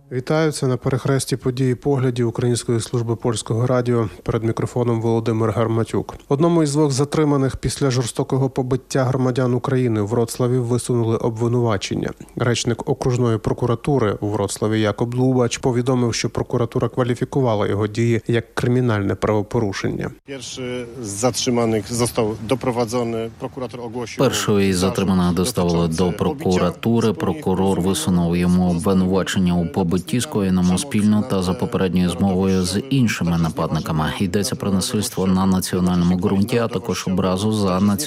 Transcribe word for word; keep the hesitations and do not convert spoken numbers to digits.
Вітаю, це на перехресті події поглядів Української служби польського радіо. Перед мікрофоном Володимир Гарматюк. Одному із двох затриманих після жорстокого побиття громадян України в Вроцлаві висунули обвинувачення. Речник окружної прокуратури у Вроцлаві Якоб Лубач повідомив, що прокуратура кваліфікувала його дії як кримінальне правопорушення. Перший з затриманих został doprowadzony, prokurator ogłosił... Першого із затриманих доставили до прокуратури. Прокурор висунув йому обвинувачення у побитті, скоєному спільно та за попередньою змовою з іншими нападниками. Йдеться про насильство на національному ґрунті, а також образу за національним